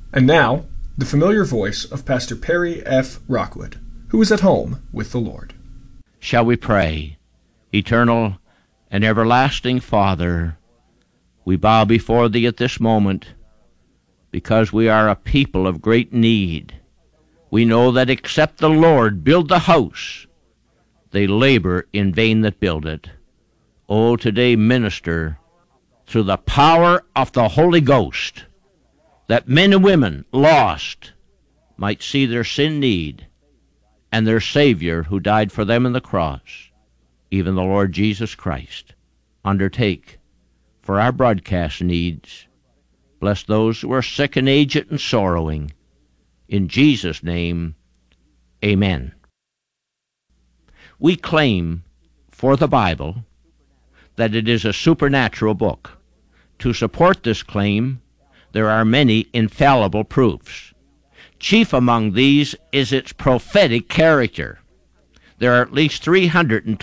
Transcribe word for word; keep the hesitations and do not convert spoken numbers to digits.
And now, the familiar voice of Pastor Perry F. Rockwood, who is at home with the Lord. Shall we pray? Eternal and everlasting Father, we bow before Thee at this moment because we are a people of great need. We know that except the Lord build the house, they labor in vain that build it. Oh, today minister through the power of the Holy Ghost, that men and women lost might see their sin need and their Savior who died for them on the cross, even the Lord Jesus Christ, undertake for our broadcast needs. Bless those who are sick and aged and sorrowing. In Jesus' name, amen. We claim for the Bible that it is a supernatural book. To support this claim, there are many infallible proofs. Chief among these is its prophetic character. There are at least three hundred